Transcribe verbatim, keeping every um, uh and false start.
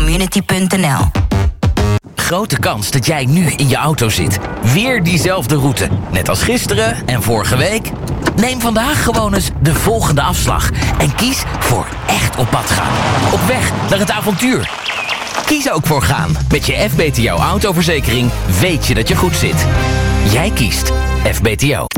community punt n l. Grote kans dat jij nu in je auto zit. Weer diezelfde route. Net als gisteren en vorige week. Neem vandaag gewoon eens de volgende afslag. En kies voor echt op pad gaan. Op weg naar het avontuur. Kies ook voor gaan. Met je F B T O autoverzekering weet je dat je goed zit. Jij kiest F B T O.